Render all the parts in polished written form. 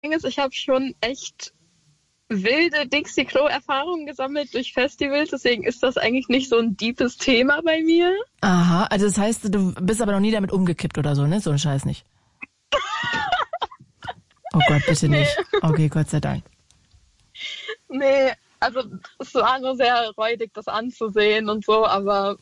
Ding ist, ich habe schon echt wilde Dixie-Klo-Erfahrungen gesammelt durch Festivals, deswegen ist das eigentlich nicht so ein deepes Thema bei mir. Aha, also das heißt, du bist aber noch nie damit umgekippt oder so, ne? So ein Scheiß nicht. Oh Gott, bitte nicht. Okay, Gott sei Dank. Nee, also es war nur sehr räudig, das anzusehen und so, aber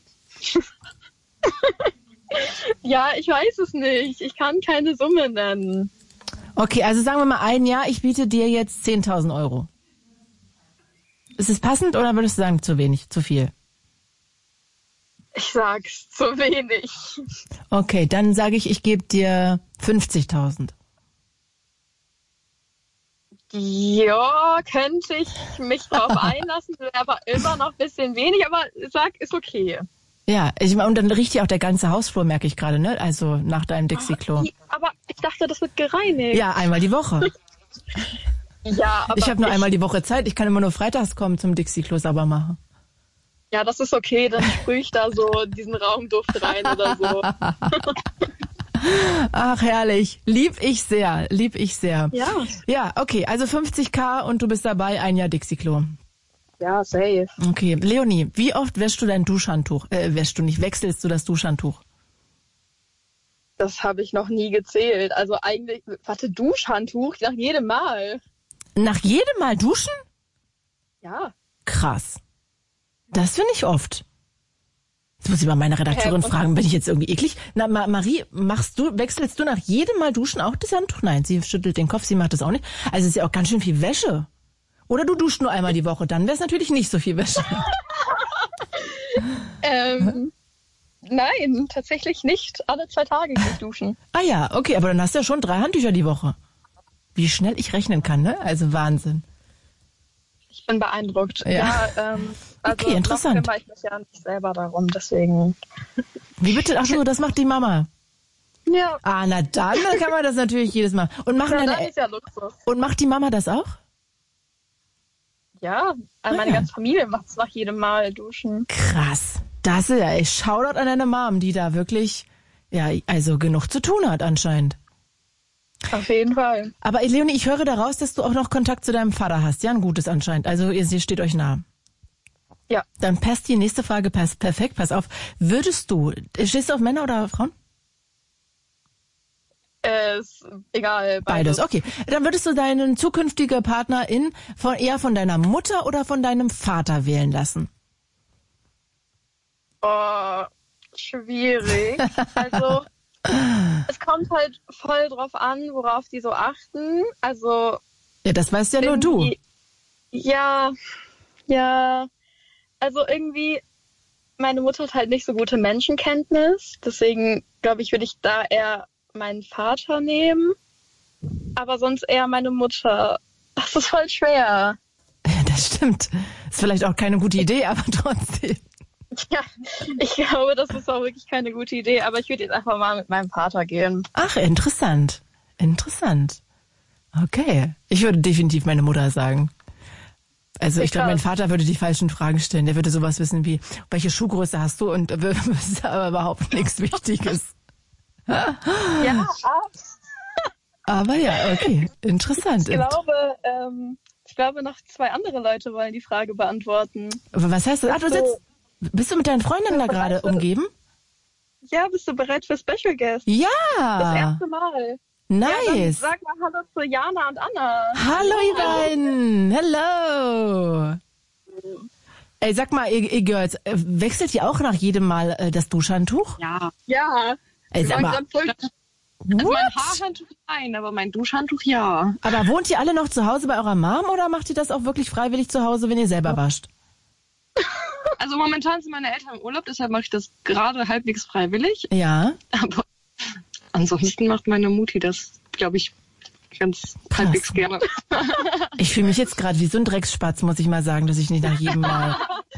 ja, ich weiß es nicht. Ich kann keine Summe nennen. Okay, also sagen wir mal ein Jahr, ich biete dir jetzt 10.000 Euro. Ist es passend oder würdest du sagen, zu wenig, zu viel? Ich sag's, zu wenig. Okay, dann sage ich gebe dir 50.000. Ja, könnte ich mich drauf einlassen, wäre aber immer noch ein bisschen wenig, aber sag, ist okay. Ja, und dann riecht ja auch der ganze Hausflur, merke ich gerade, ne? Also nach deinem Dixie-Klo. Aber ich dachte, das wird gereinigt. Ja, einmal die Woche. Ja, aber ich habe nur einmal die Woche Zeit. Ich kann immer nur freitags kommen zum Dixie-Klo sauber machen. Ja, das ist okay. Dann sprühe ich da so diesen Raumduft rein oder so. Ach, herrlich. Lieb ich sehr. Ja. Ja, okay. Also 50.000 und du bist dabei, ein Jahr Dixie-Klo. Ja, safe. Okay. Leonie, wie oft wäschst du dein Duschhandtuch? Wechselst du das Duschhandtuch? Das habe ich noch nie gezählt. Also eigentlich, Duschhandtuch nach jedem Mal. Nach jedem Mal duschen? Ja. Krass. Das finde ich oft. Jetzt muss ich mal meine Redakteurin fragen, bin ich jetzt irgendwie eklig? Na, Marie, wechselst du nach jedem Mal duschen auch das Handtuch? Nein, sie schüttelt den Kopf, sie macht das auch nicht. Also es ist ja auch ganz schön viel Wäsche. Oder du duschst nur einmal die Woche, dann wäre es natürlich nicht so viel Wäsche. Nein, tatsächlich nicht. Alle 2 Tage gehe ich duschen. Ah ja, okay, aber dann hast du ja schon 3 Handtücher die Woche. Wie schnell ich rechnen kann, ne? Also Wahnsinn. Ich bin beeindruckt. Ja, also okay, interessant. Noch kümmere ich mich ja nicht selber darum, deswegen. Wie bitte? Ach so, das macht die Mama. Ja. Ah, na dann kann man das natürlich jedes Mal. Und das ist ja Luxus. Und macht die Mama das auch? Ja, meine ganze Familie macht es nach jedem Mal duschen. Krass. Das ist ja echt Shoutout an deine Mom, die da wirklich, also genug zu tun hat anscheinend. Auf jeden Fall. Aber Leonie, ich höre daraus, dass du auch noch Kontakt zu deinem Vater hast. Ja, ein gutes anscheinend. Also ihr steht euch nah. Ja. Dann passt die nächste Frage perfekt. Pass auf. Stehst du auf Männer oder Frauen? Ist egal. Beides, okay. Dann würdest du deinen zukünftigen Partnerin eher von deiner Mutter oder von deinem Vater wählen lassen? Oh, schwierig. Also, es kommt halt voll drauf an, worauf die so achten. Also. Ja, das weißt ja nur du. Ja. Also irgendwie, meine Mutter hat halt nicht so gute Menschenkenntnis. Deswegen, glaube ich, würde ich da eher meinen Vater nehmen. Aber sonst eher meine Mutter. Das ist voll schwer. Das stimmt. Ist vielleicht auch keine gute Idee, aber trotzdem. Ja, ich glaube, das ist auch wirklich keine gute Idee, aber ich würde jetzt einfach mal mit meinem Vater gehen. Ach, interessant. Okay. Ich würde definitiv meine Mutter sagen. Also ich glaube, mein Vater würde die falschen Fragen stellen. Der würde sowas wissen wie, welche Schuhgröße hast du? Und wüsste aber überhaupt nichts Wichtiges. Ja. Aber ja, okay. Interessant. Ich glaube, noch 2 andere Leute wollen die Frage beantworten. Aber was heißt das? Bist du mit deinen Freundinnen da gerade umgeben? Ja, bist du bereit für Special Guest? Ja. Das erste Mal. Nice. Ja, dann sag mal Hallo zu Jana und Anna. Hallo ihr beiden. Hello. Ey, sag mal, ihr Girls, wechselt ihr auch nach jedem Mal das Duschhandtuch? Ja. Ey, sag mal. Also mein Haarhandtuch nein, aber mein Duschhandtuch ja. Aber wohnt ihr alle noch zu Hause bei eurer Mom oder macht ihr das auch wirklich freiwillig zu Hause, wenn ihr selber wascht? Also momentan sind meine Eltern im Urlaub, deshalb mache ich das gerade halbwegs freiwillig. Ja. Aber ansonsten macht meine Mutti das, glaube ich, ganz halbwegs gerne. Ich fühle mich jetzt gerade wie so ein Drecksspatz, muss ich mal sagen, dass ich nicht nach jedem Mal...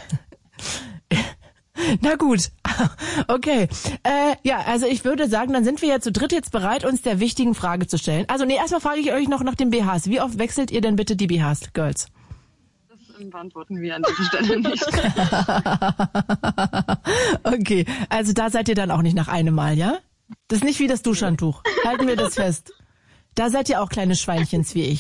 Na gut, okay. Also ich würde sagen, dann sind wir ja zu dritt jetzt bereit, uns der wichtigen Frage zu stellen. Also erstmal frage ich euch noch nach den BHs. Wie oft wechselt ihr denn bitte die BHs, Girls? Das beantworten wir an dieser Stelle nicht. Okay, also da seid ihr dann auch nicht nach einem Mal, ja? Das ist nicht wie das Duschhandtuch. Halten wir das fest. Da seid ihr auch kleine Schweinchens wie ich.